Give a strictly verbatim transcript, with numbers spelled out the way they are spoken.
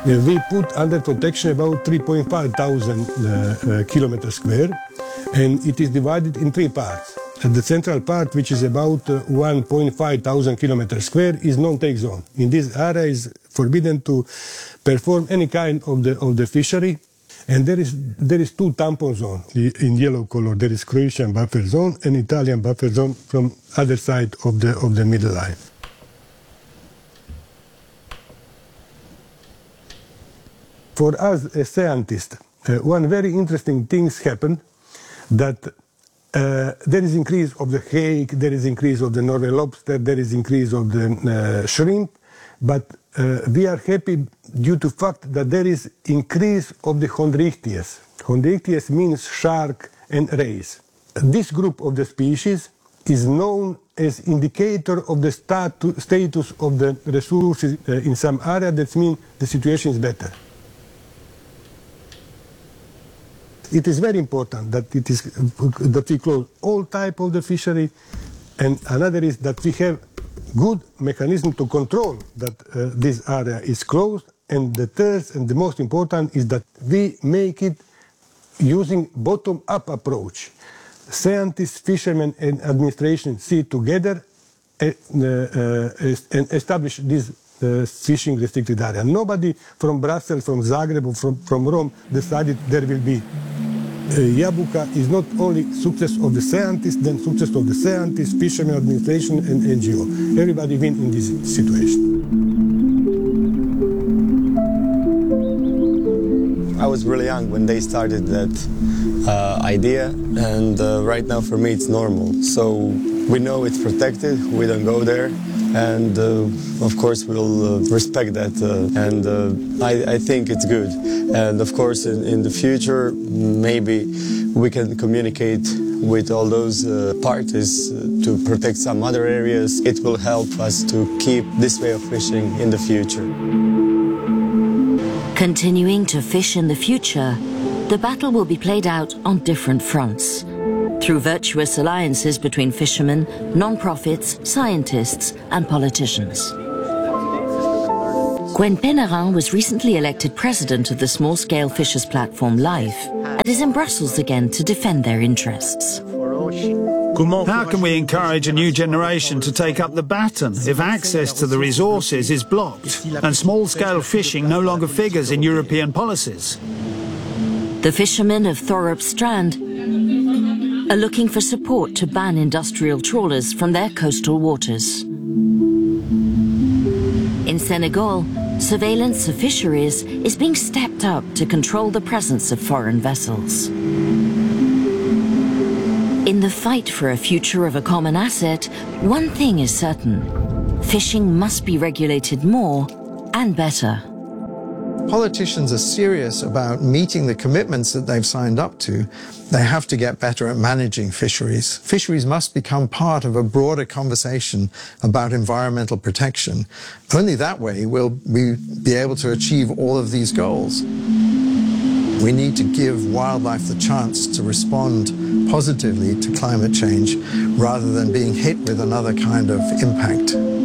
Uh, we put under protection about three point five thousand uh, uh, kilometers square, and it is divided in three parts. And the central part, which is about uh, one point five thousand kilometers square, is non-take zone. In this area is forbidden to perform any kind of the of the fishery. And there is there is two tampon zones in yellow color. There is Croatian buffer zone and Italian buffer zone from other side of the of the middle line. For us as scientists, uh, one very interesting things happened, that uh, there is increase of the hake, there is increase of the Norway lobster, there is increase of the uh, shrimp, but uh, we are happy due to fact that there is increase of the chondrichthyes. Chondrichthyes means shark and rays. This group of the species is known as indicator of the statu status of the resources uh, in some area. That means the situation is better. It is very important that it is that we close all type of the fishery, and another is that we have good mechanism to control that uh, this area is closed. And the third and the most important is that we make it using bottom-up approach. Scientists, fishermen, and administration sit together and, uh, uh, and establish this uh, fishing restricted area. Nobody from Brussels, from Zagreb, or from, from Rome decided there will be. Uh, Jabuka is not only success of the scientists, then success of the scientists, fishermen, administration, and N G O. Everybody win in this situation. I was really young when they started that uh, idea, and uh, right now for me it's normal. So we know it's protected, we don't go there, and uh, of course we'll uh, respect that, uh, and uh, I, I think it's good. And of course in, in the future maybe we can communicate with all those uh, parties uh, to protect some other areas. It will help us to keep this way of fishing in the future. Continuing to fish in the future, the battle will be played out on different fronts, through virtuous alliances between fishermen, non-profits, scientists and politicians. Gwen Pennerin was recently elected president of the small-scale fishers platform LIFE and is in Brussels again to defend their interests. How can we encourage a new generation to take up the baton if access to the resources is blocked and small-scale fishing no longer figures in European policies? The fishermen of Thorup Strand are looking for support to ban industrial trawlers from their coastal waters. In Senegal, surveillance of fisheries is being stepped up to control the presence of foreign vessels. In the fight for a future of a common asset, one thing is certain: fishing must be regulated more and better. Politicians are serious about meeting the commitments that they've signed up to. They have to get better at managing fisheries. Fisheries must become part of a broader conversation about environmental protection. Only that way will we be able to achieve all of these goals. We need to give wildlife the chance to respond positively to climate change rather than being hit with another kind of impact.